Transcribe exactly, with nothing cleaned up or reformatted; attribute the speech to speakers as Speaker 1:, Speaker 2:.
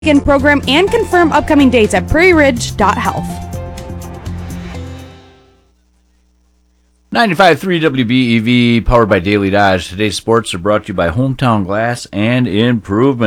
Speaker 1: program and confirm upcoming dates at prairie ridge dot health.
Speaker 2: ninety-five point three W B E V, powered by Daily Dodge. Today's sports are brought to you by Hometown Glass and Improvement.